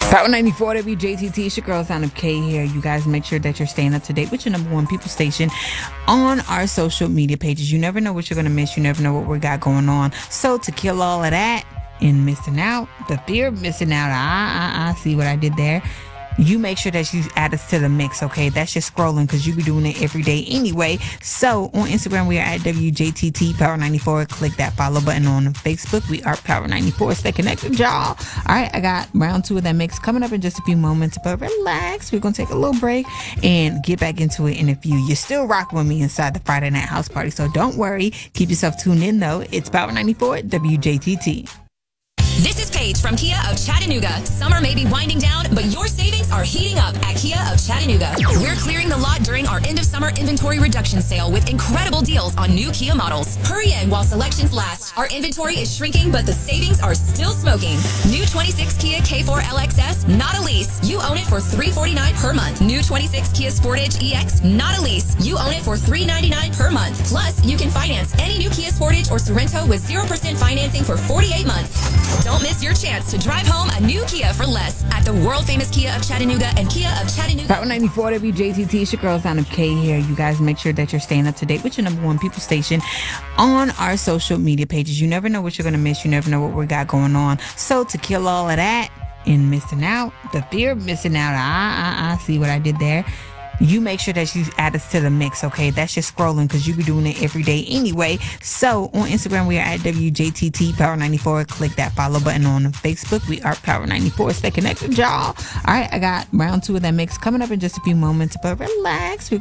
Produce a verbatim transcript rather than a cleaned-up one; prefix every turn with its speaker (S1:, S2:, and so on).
S1: Power ninety-four W J T T, it's your girl, Sound of K here. You guys make sure that you're staying up to date with your number one people station on our social media pages. You never know what you're going to miss. You never know what we got going on. So to kill all of that and missing out, the fear of missing out, I, I, I see what I did there. You make sure that you add us to the mix, okay? That's just scrolling because you be doing it every day anyway. So on Instagram, we are at W J T T Power ninety-four. Click that follow button. On Facebook, we are Power ninety-four. Stay connected, y'all. All right, I got round two of that mix coming up in just a few moments, but relax. We're going to take a little break and get back into it in a few. You're still rocking with me inside the Friday Night House Party, so don't worry. Keep yourself tuned in, though. It's Power ninety-four W J T T.
S2: This is Paige from Kia of Chattanooga. Summer may be winding down, but your savings are heating up at Kia of Chattanooga. We're clearing the lot during our end of summer inventory reduction sale with incredible deals on new Kia models. Hurry in while selections last. Our inventory is shrinking, but the savings are still smoking. New twenty-six Kia K four L X S, not a lease. You own it for three hundred forty-nine dollars per month. New twenty-six Kia Sportage E X, not a lease. You own it for three hundred ninety-nine dollars per month. Plus, you can finance any new Kia Sportage or Sorento with zero percent financing for forty-eight months. Don't miss your chance to drive home a new Kia for less at the world-famous Kia of Chattanooga and Kia of Chattanooga.
S1: Power ninety-four W J T T, it's your girl, Sound of K here. You guys make sure that you're staying up to date with your number one people station on our social media pages. You never know what you're going to miss. You never know what we got going on. So to kill all of that and missing out, the fear of missing out, I, I, I see what I did there. You make sure that you add us to the mix, okay? That's just scrolling because you be doing it every day anyway. So on Instagram, we are at W J T T Power ninety-four. Click that follow button. On Facebook, we are Power ninety-four. Stay connected, y'all. All right, I got round two of that mix coming up in just a few moments, but relax. We're